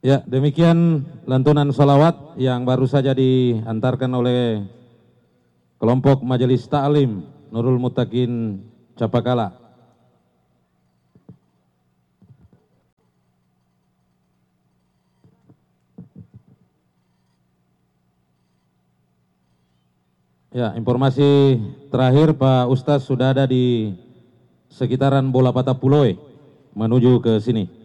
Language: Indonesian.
Ya, demikian lantunan salawat yang baru saja diantarkan oleh kelompok Majelis Ta'lim Nurul Muttaqin Capakala. Ya, informasi terakhir Pak Ustadz sudah ada di sekitaran Bola Patapuloe menuju ke sini.